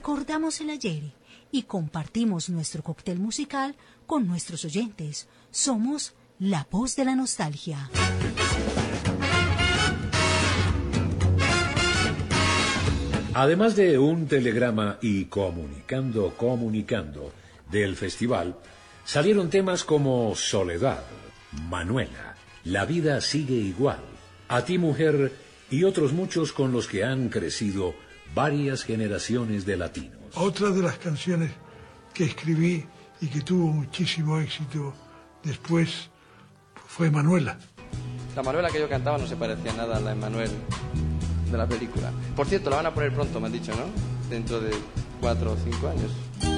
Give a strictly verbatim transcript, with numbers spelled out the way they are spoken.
recordamos el ayer y compartimos nuestro cóctel musical con nuestros oyentes. Somos La Voz de la Nostalgia. Además de un telegrama y comunicando, comunicando del festival, salieron temas como Soledad, Manuela, La vida sigue igual, A ti mujer y otros muchos con los que han crecido varias generaciones de latinos. Otra de las canciones que escribí y que tuvo muchísimo éxito después fue Manuela. La Manuela que yo cantaba no se parecía nada a la Emmanuel de la película. Por cierto, la van a poner pronto, me han dicho, ¿no? Dentro de cuatro o cinco años.